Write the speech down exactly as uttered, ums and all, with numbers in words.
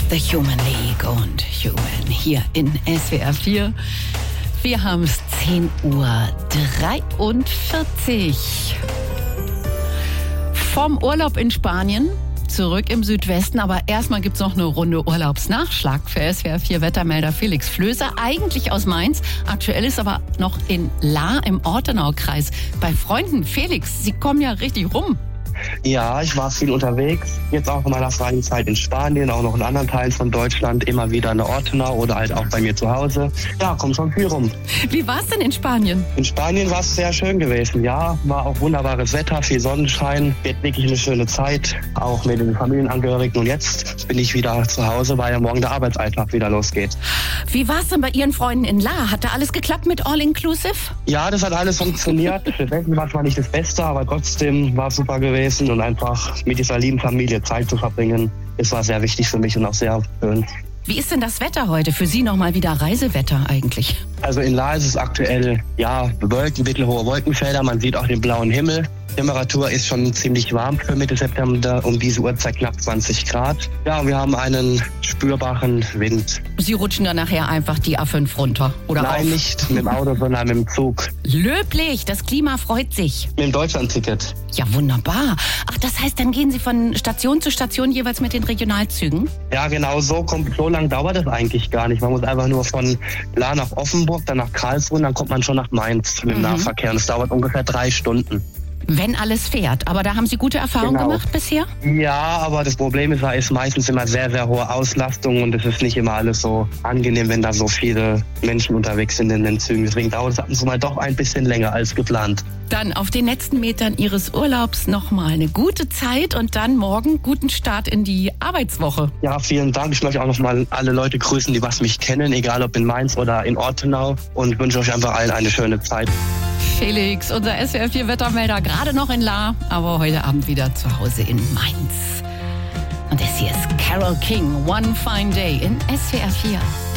The Human League und Human hier in S W R vier. Wir haben es zehn Uhr dreiundvierzig. Vom Urlaub in Spanien zurück im Südwesten, aber erstmal gibt es noch eine Runde Urlaubsnachschlag für S W R vier Wettermelder Felix Flöser, eigentlich aus Mainz. Aktuell ist aber noch in Lahr im Ortenaukreis bei Freunden. Felix, Sie kommen ja richtig rum. Ja, ich war viel unterwegs, jetzt auch in meiner freien Zeit in Spanien, auch noch in anderen Teilen von Deutschland, immer wieder in der Ortenau oder halt auch bei mir zu Hause. Ja, kommt schon viel rum. Wie war es denn in Spanien? In Spanien war es sehr schön gewesen, ja, war auch wunderbares Wetter, viel Sonnenschein, wird wirklich eine schöne Zeit, auch mit den Familienangehörigen. Und jetzt bin ich wieder zu Hause, weil ja morgen der Arbeitsalltag wieder losgeht. Wie war es denn bei Ihren Freunden in Lahr? Hat da alles geklappt mit All Inclusive? Ja, das hat alles funktioniert. Das Essen war zwar nicht das Beste, aber trotzdem war es super gewesen. Und einfach mit dieser lieben Familie Zeit zu verbringen, das war sehr wichtig für mich und auch sehr schön. Wie ist denn das Wetter heute? Für Sie nochmal wieder Reisewetter eigentlich? Also in Lahr ist es aktuell, ja, Wolken, mittelhohe Wolkenfelder, man sieht auch den blauen Himmel. Die Temperatur ist schon ziemlich warm für Mitte September, um diese Uhrzeit knapp zwanzig Grad. Ja, und wir haben einen spürbaren Wind. Sie rutschen dann nachher einfach die A fünf runter, oder? Nein, auf? nicht mit dem Auto, sondern mit dem Zug. Löblich, das Klima freut sich. Mit dem Deutschlandticket. Ja, wunderbar. Ach, das heißt, dann gehen Sie von Station zu Station jeweils mit den Regionalzügen? Ja, genau, so, kommt, so lang dauert das eigentlich gar nicht. Man muss einfach nur von Lahr nach Offenburg, dann nach Karlsruhe, dann kommt man schon nach Mainz mit dem Mhm. Nahverkehr. Und es dauert ungefähr drei Stunden. Wenn alles fährt. Aber da haben Sie gute Erfahrungen Genau. gemacht bisher? Ja, aber das Problem ist, da ist meistens immer sehr, sehr hohe Auslastung und es ist nicht immer alles so angenehm, wenn da so viele Menschen unterwegs sind in den Zügen. Deswegen dauert es ab und zu mal doch ein bisschen länger als geplant. Dann auf den letzten Metern Ihres Urlaubs nochmal eine gute Zeit und dann morgen guten Start in die Arbeitswoche. Ja, vielen Dank. Ich möchte auch noch mal alle Leute grüßen, die was mich kennen, egal ob in Mainz oder in Ortenau, und wünsche euch einfach allen eine schöne Zeit. Felix, unser S W R vier Wettermelder, gerade noch in Lahr, aber heute Abend wieder zu Hause in Mainz. Und das hier ist Carole King, One Fine Day in S W R vier.